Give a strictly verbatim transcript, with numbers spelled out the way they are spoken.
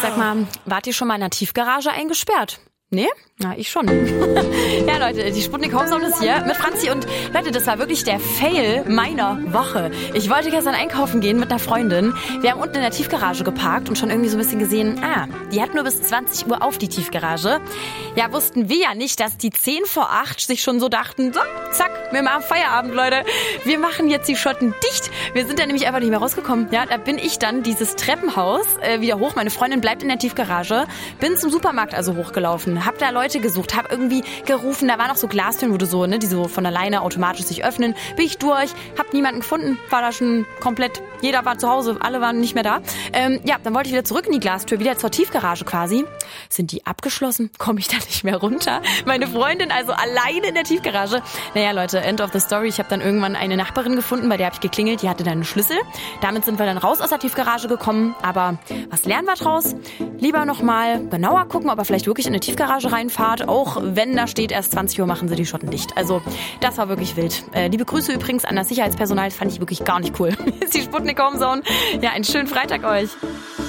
Sag mal, wart ihr schon mal in der Tiefgarage eingesperrt? Nee? Na, ich schon. Ja, Leute, die Sputnik Homezone ist hier mit Franzi und Leute, das war wirklich der Fail meiner Woche. Ich wollte gestern einkaufen gehen mit einer Freundin. Wir haben unten in der Tiefgarage geparkt und schon irgendwie so ein bisschen gesehen, ah, die hat nur bis zwanzig Uhr auf, die Tiefgarage. Ja, wussten wir ja nicht, dass die zehn vor acht sich schon so dachten, so, zack, wir machen Feierabend, Leute. Wir machen jetzt die Schotten dicht. Wir sind da nämlich einfach nicht mehr rausgekommen. Ja, da bin ich dann dieses Treppenhaus äh, wieder hoch. Meine Freundin bleibt in der Tiefgarage. Bin zum Supermarkt also hochgelaufen. Hab da Leute gesucht, hab irgendwie gerufen. Da waren noch so Glastüren, wo du so, ne, die so von alleine automatisch sich öffnen. Bin ich durch, hab niemanden gefunden. War da schon komplett, jeder war zu Hause, alle waren nicht mehr da. Ähm, ja, dann wollte ich wieder zurück in die Glastür, wieder zur Tiefgarage quasi. Sind die abgeschlossen? Komme ich da nicht mehr runter? Meine Freundin also alleine in der Tiefgarage. Naja, Leute, end of the story. Ich habe dann irgendwann eine Nachbarin gefunden, bei der habe ich geklingelt. Die hatte dann einen Schlüssel. Damit sind wir dann raus aus der Tiefgarage gekommen. Aber was lernen wir draus? Lieber nochmal genauer gucken, ob er vielleicht wirklich in eine Tiefgarage reinfahrt. Auch wenn da steht, erst zwanzig Uhr machen sie die Schotten dicht. Also, das war wirklich wild. Äh, liebe Grüße übrigens an das Sicherheitspersonal. Das fand ich wirklich gar nicht cool. Ist die Sputnik Homezone. Ja, einen schönen Freitag euch.